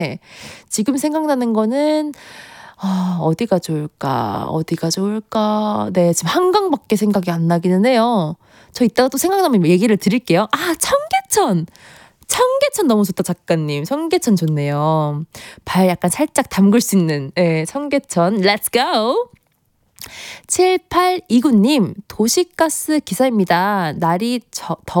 지금 생각나는 거는 어디가 좋을까? 네, 지금 한강밖에 생각이 안 나기는 해요. 저 이따가 또 생각나면 얘기를 드릴게요. 청계천! 청계천 너무 좋다, 작가님. 청계천 좋네요. 발 약간 살짝 담글 수 있는 청계천. Let's go! 7829님, 도시가스 기사입니다. 날이